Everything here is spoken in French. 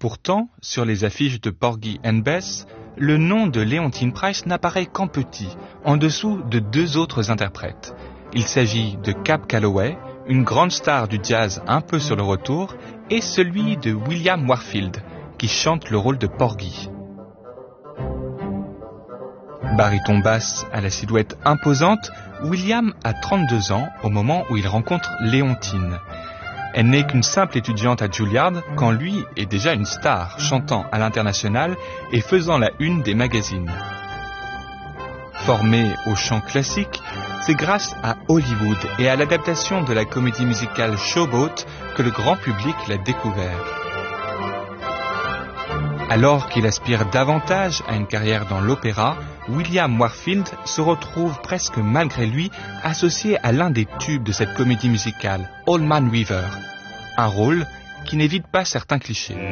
Pourtant, sur les affiches de Porgy and Bess, le nom de Leontyne Price n'apparaît qu'en petit, en dessous de deux autres interprètes. Il s'agit de Cab Calloway, une grande star du jazz un peu sur le retour, et celui de William Warfield, qui chante le rôle de Porgy. Baryton basse à la silhouette imposante, William a 32 ans au moment où il rencontre Leontyne. Elle n'est qu'une simple étudiante à Juilliard quand lui est déjà une star, chantant à l'international et faisant la une des magazines. Formé au chant classique, c'est grâce à Hollywood et à l'adaptation de la comédie musicale Showboat que le grand public l'a découvert. Alors qu'il aspire davantage à une carrière dans l'opéra, William Warfield se retrouve presque malgré lui associé à l'un des tubes de cette comédie musicale, Old Man River, un rôle qui n'évite pas certains clichés.